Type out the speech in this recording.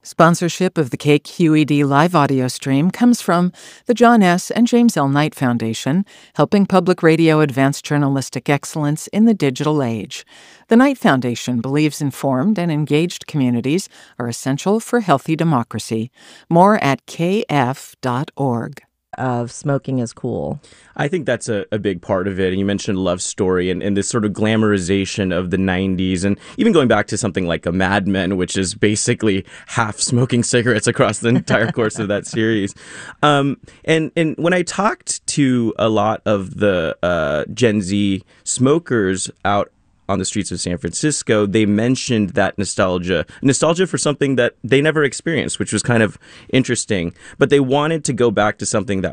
Sponsorship of the KQED live audio stream comes from the John S. and James L. Knight Foundation, helping public radio advance journalistic excellence in the digital age. The Knight Foundation believes informed and engaged communities are essential for healthy democracy. More at kf.org. Of smoking is cool. I think that's a big part of it. And you mentioned Love Story and this sort of glamorization of the 90s, and even going back to something like a Mad Men, which is basically half smoking cigarettes across the entire course of that series. And when I talked to a lot of the Gen Z smokers out on the streets of San Francisco, they mentioned that nostalgia for something that they never experienced, which was kind of interesting. But they wanted to go back to something that